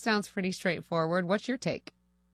sounds pretty straightforward. What's your take?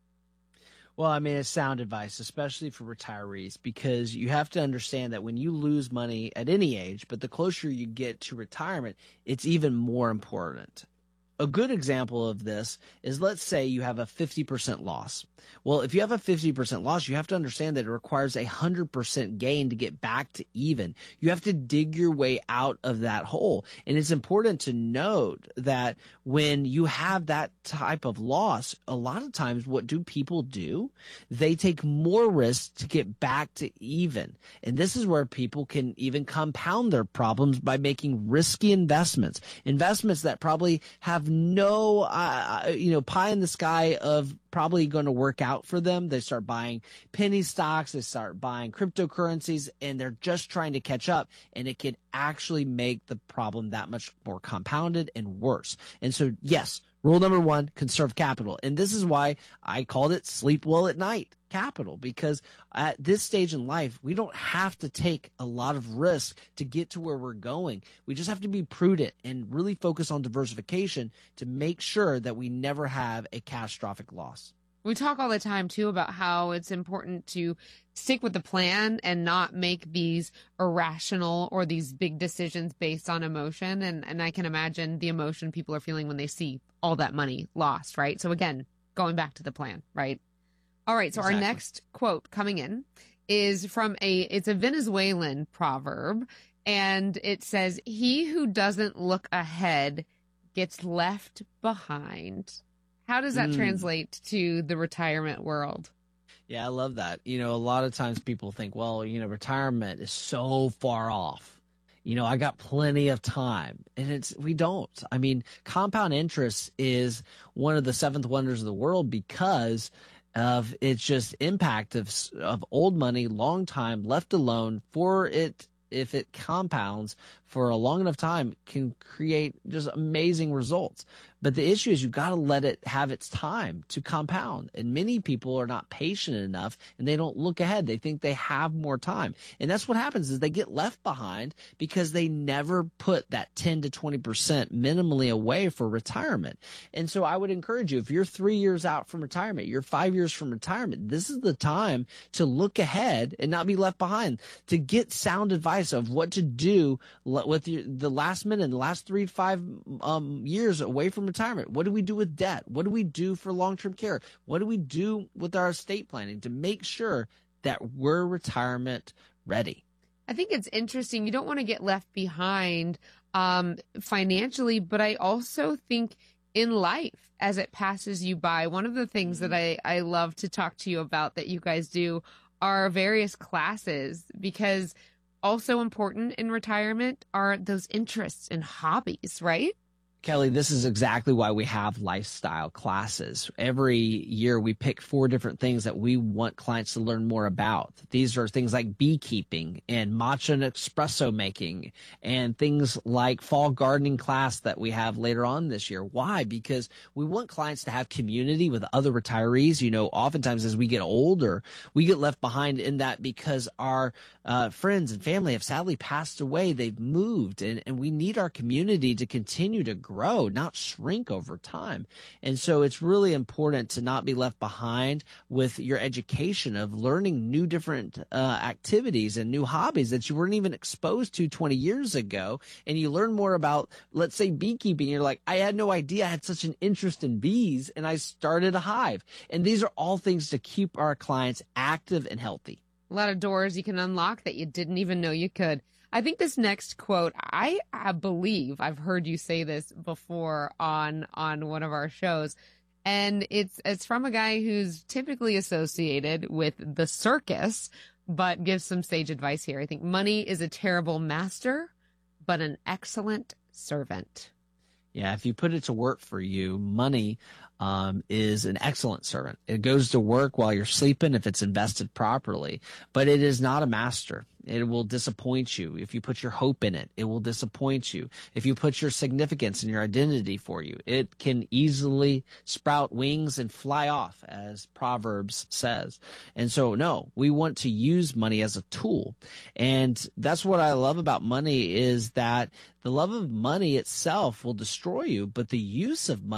Well, I mean, it's sound advice, especially for retirees, because you have to understand that when you lose money at any age, but the closer you get to retirement, it's even more important. A good example of this is, let's say you have a 50% loss. Well, if you have a 50% loss, you have to understand that it requires a 100% gain to get back to even. You have to dig your way out of that hole. And it's important to note that when you have that type of loss, a lot of times what do people do? They take more risks to get back to even. And this is where people can even compound their problems by making risky investments, investments that probably have no, pie in the sky of probably going to work out for them. They start buying penny stocks, they start buying cryptocurrencies, and they're just trying to catch up. And it can actually make the problem that much more compounded and worse. And so, yes, rule number one, conserve capital. And this is why I called it sleep well at night capital, because at this stage in life, we don't have to take a lot of risk to get to where we're going. We just have to be prudent and really focus on diversification to make sure that we never have a catastrophic loss. We talk all the time too about how it's important to stick with the plan and not make these irrational or these big decisions based on emotion. And I can imagine the emotion people are feeling when they see all that money lost, right? So again, going back to the plan, right? All right. So Our next quote coming in is from it's a Venezuelan proverb, and it says, "He who doesn't look ahead gets left behind." How does that translate to the retirement world? Yeah, I love that. A lot of times people think, well, retirement is so far off. I got plenty of time, and we don't. I mean, compound interest is one of the seventh wonders of the world because of its just impact of old money, long time left alone for it. If it compounds for a long enough time, can create just amazing results. But the issue is you've got to let it have its time to compound. And many people are not patient enough, and they don't look ahead. They think they have more time. And that's what happens is they get left behind because they never put that 10 to 20% minimally away for retirement. And so I would encourage you, if you're 3 years out from retirement, you're 5 years from retirement, this is the time to look ahead and not be left behind, to get sound advice of what to do with the last minute, the last 3 to 5 years away from retirement. What do we do with debt? What do we do for long-term care? What do we do with our estate planning to make sure that we're retirement ready? I think it's interesting. You don't want to get left behind financially, but I also think in life as it passes you by. One of the things that I love to talk to you about that you guys do are various classes, because also important in retirement are those interests and hobbies, right? Kelly, this is exactly why we have lifestyle classes. Every year we pick 4 different things that we want clients to learn more about. These are things like beekeeping and matcha and espresso making, and things like fall gardening class that we have later on this year. Why? Because we want clients to have community with other retirees. Oftentimes as we get older, we get left behind in that because our friends and family have sadly passed away. They've moved, and we need our community to continue to grow, not shrink over time. And so it's really important to not be left behind with your education of learning new different activities and new hobbies that you weren't even exposed to 20 years ago. And you learn more about, let's say, beekeeping. You're like, I had no idea I had such an interest in bees, and I started a hive. And these are all things to keep our clients active and healthy. A lot of doors you can unlock that you didn't even know you could. I think this next quote, I believe I've heard you say this before on one of our shows, and it's from a guy who's typically associated with the circus, but gives some sage advice here. I think money is a terrible master, but an excellent servant. Yeah, if you put it to work for you, money is an excellent servant. It goes to work while you're sleeping if it's invested properly, but it is not a master. It will disappoint you. If you put your hope in it, it will disappoint you. If you put your significance and your identity for you, it can easily sprout wings and fly off, as Proverbs says. And so, no, we want to use money as a tool. And that's what I love about money, is that the love of money itself will destroy you, but the use of money